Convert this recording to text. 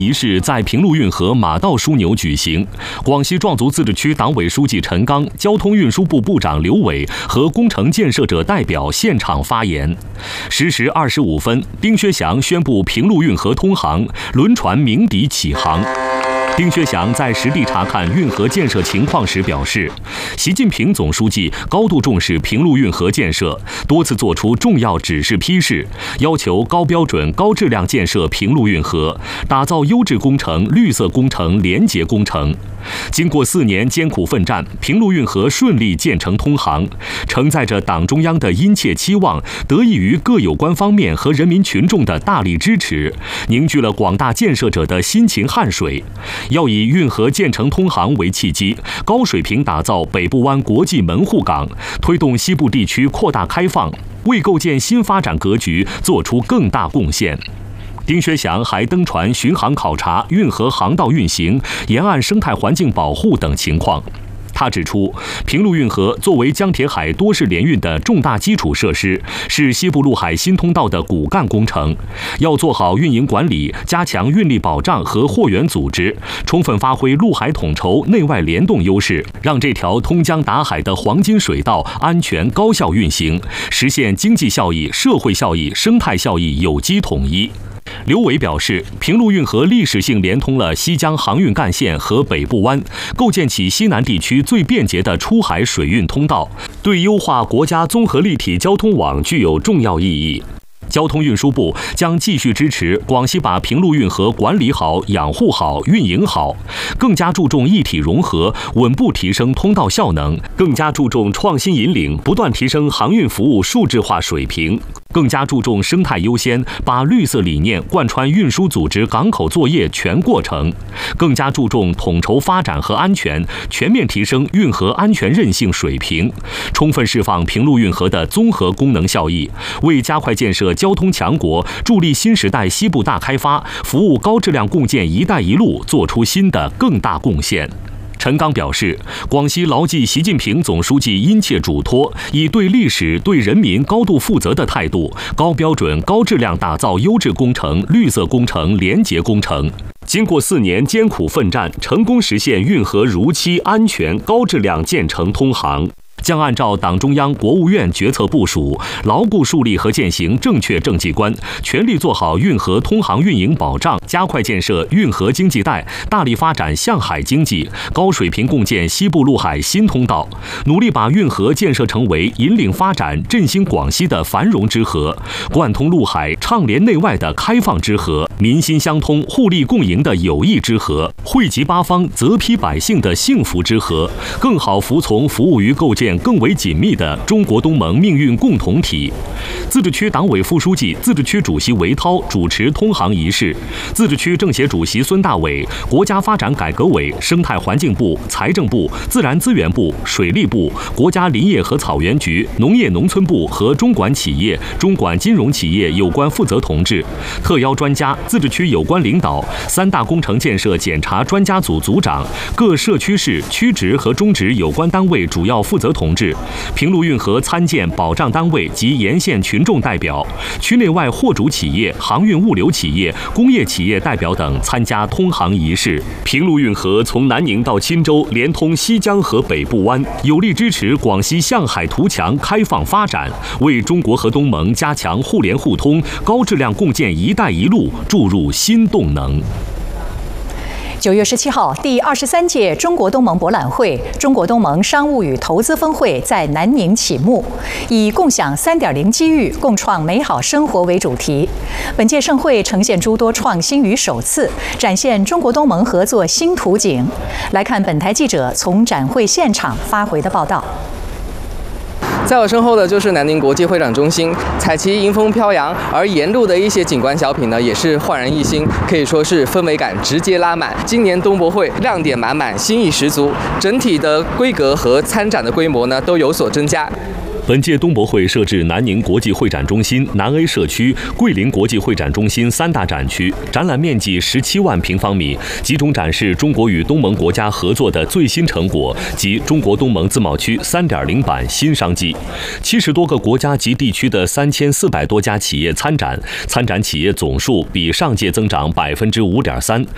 仪式在平陆运河马道枢纽举行，广西壮族自治区党委书记陈刚、交通运输部部长刘伟和工程建设者代表现场发言。10时25分，丁薛祥宣布平陆运河通航，轮船鸣笛起航。丁薛祥在实地查看运河建设情况时表示，习近平总书记高度重视平陆运河建设，多次作出重要指示批示，要求高标准、高质量建设平陆运河，打造优质工程、绿色工程、廉洁工程。经过4年艰苦奋战，平陆运河顺利建成通航，承载着党中央的殷切期望，得益于各有关方面和人民群众的大力支持，凝聚了广大建设者的辛勤汗水。要以运河建成通航为契机，高水平打造北部湾国际门户港，推动西部地区扩大开放，为构建新发展格局做出更大贡献。丁薛祥还登船巡航考察运河航道运行、沿岸生态环境保护等情况。他指出，平陆运河作为江铁海多式联运的重大基础设施，是西部陆海新通道的骨干工程，要做好运营管理，加强运力保障和货源组织，充分发挥陆海统筹、内外联动优势，让这条通江达海的黄金水道安全高效运行，实现经济效益、社会效益、生态效益有机统一。刘伟表示，平陆运河历史性连通了西江航运干线和北部湾，构建起西南地区最便捷的出海水运通道，对优化国家综合立体交通网具有重要意义。交通运输部将继续支持广西把平陆运河管理好、养护好、运营好，更加注重一体融合，稳步提升通道效能，更加注重创新引领，不断提升航运服务数字化水平，更加注重生态优先，把绿色理念贯穿运输组织港口作业全过程，更加注重统筹发展和安全，全面提升运河安全韧性水平，充分释放平陆运河的综合功能效益，为加快建设交通强国、助力新时代西部大开发、服务高质量共建“一带一路”做出新的更大贡献。陈刚表示，广西牢记习近平总书记殷切嘱托，以对历史、对人民高度负责的态度，高标准、高质量打造优质工程、绿色工程、廉洁工程。经过4年艰苦奋战，成功实现运河如期、安全、高质量建成通航。将按照党中央、国务院决策部署，牢固树立和践行正确政绩观，全力做好运河通航运营保障，加快建设运河经济带，大力发展向海经济，高水平共建西部陆海新通道，努力把运河建设成为引领发展、振兴广西的繁荣之河，贯通陆海、畅联内外的开放之河，民心相通、互利共赢的友谊之河，惠及八方、泽披百姓的幸福之河，更好服从、服务于构建更为紧密的中国东盟命运共同体。自治区党委副书记、自治区主席韦涛主持通航仪式，自治区政协主席孙大伟、国家发展改革委、生态环境部、财政部、自然资源部、水利部、国家林业和草原局、农业农村部和中管企业、中管金融企业有关负责同志，特邀专家、自治区有关领导、3大工程建设检查专家组组长、各社区市、区直和中直有关单位主要负责同志、平陆运河参建保障单位及沿线群众代表、区内外货主企业、航运物流企业、工业企业代表等参加通航仪式。平陆运河从南宁到钦州，连通西江和北部湾，有力支持广西向海图强开放发展，为中国和东盟加强互联互通、高质量共建“一带一路”注入新动能。 9月17号，第23届中国东盟博览会、中国东盟商务与投资峰会在南宁启幕，以共享3.0机遇，共创美好生活为主题。本届盛会呈现诸多创新与首次，展现中国东盟合作新图景。来看本台记者从展会现场发回的报道。 在我身后的就是南宁国际会展中心，彩旗迎风飘扬，而沿路的一些景观小品呢，也是焕然一新，可以说是氛围感直接拉满。今年东博会亮点满满，新意十足，整体的规格和参展的规模呢都有所增加。 本届东博会设置南宁国际会展中心、南 A 社区、桂林国际会展中心3大展区，展览面积17万平方米，集中展示中国与东盟国家合作的最新成果及中国东盟自贸区3.0版新商机。70多个国家及地区的3400多家企业参展，参展企业总数比上届增长5.3%，